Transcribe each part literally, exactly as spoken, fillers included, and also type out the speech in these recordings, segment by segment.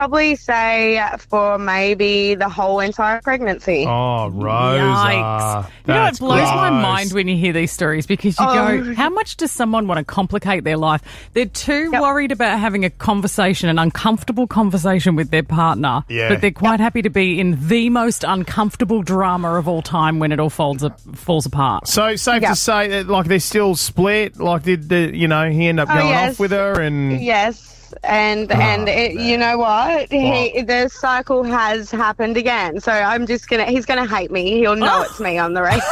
probably say for maybe the whole entire pregnancy. Oh, Rosa. Yikes. You know, it That's blows my gross. mind when you hear these stories because you Oh. go, how much does someone want to complicate their life? They're too Yep. worried about having a conversation, an uncomfortable conversation with their partner, Yeah. but they're quite happy to be in the most uncomfortable drama of all time when it all folds, falls apart. So safe Yeah. to say that, like, they're still split. Like, did the you know he end up Oh, going yes. off with her and Yes, and and it, you know what? He, the cycle has happened again. So I'm just gonna. He's gonna hate me. He'll know it's me on the radio.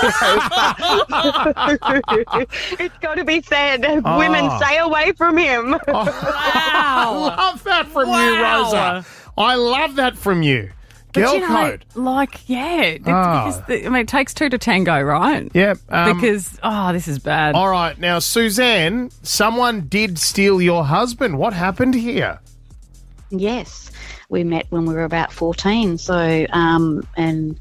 but it's got to be said. Women, stay away from him. I Wow. love that from you, Wow. Rosa. I love that from you. But Girl you know, code. like, yeah. It's, Ah. because the, I mean, it takes two to tango, right? Yep. Um, Because, oh, this is bad. all right, now Suzanne, someone did steal your husband. What happened here? Yes, we met when we were about fourteen. So, um, and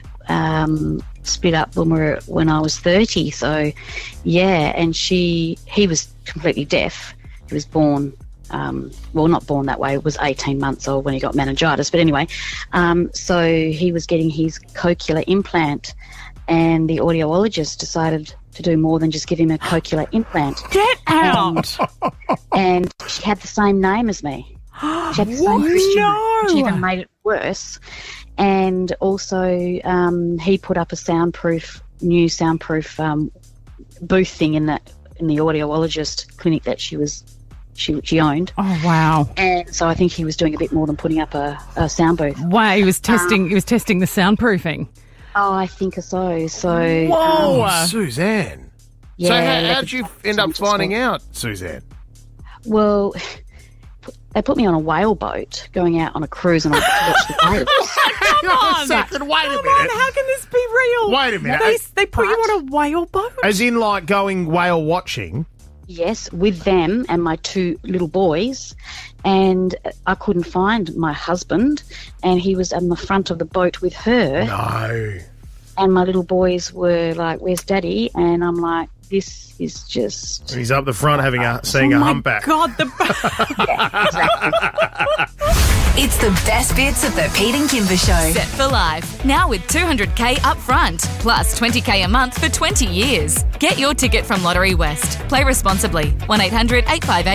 um, split up when we were when I was thirty. So, yeah, and she he was completely deaf. He was born. Um, well, not born that way. It was eighteen months old when he got meningitis. But anyway, um, so he was getting his cochlear implant, and the audiologist decided to do more than just give him a cochlear implant. Get out. And she had the same name as me. She had the same What? Christian No. name, which even made it worse. And also, um, he put up a soundproof, new soundproof um, booth thing in the in the audiologist clinic that she was she she owned. Oh, wow. And so I think he was doing a bit more than putting up a, a sound booth. Wow, he was testing. he was testing the soundproofing. Oh, I think so. So, Whoa. um, Oh, Suzanne. yeah. so how, like how'd you end up finding out, Suzanne? Well, they put me on a whale boat going out on a cruise and I watched the whales. Hang on a second, wait a Come minute. on, how can this be real? Wait a minute. They, they put you on a whale boat? As in, like, going whale watching? Yes, with them and my two little boys. And I couldn't find my husband, and he was on the front of the boat with her. No. And my little boys were like, "Where's Daddy?" And I'm like, "This is just." He's up the front having a seeing oh a my humpback. God, the Yeah, exactly. It's the best bits of the Pete and Kimber Show. Set for life. Now with two hundred K up front, plus twenty K a month for twenty years. Get your ticket from Lottery West. Play responsibly. one eight hundred eight five eight